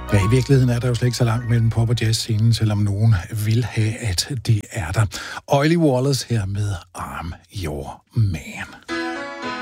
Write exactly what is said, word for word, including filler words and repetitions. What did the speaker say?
Ja, i virkeligheden er der jo slet ikke så langt mellem pop- og jazz-scenen, selvom nogen vil have, at det er der. Oily Wallace her med I'm Your Man.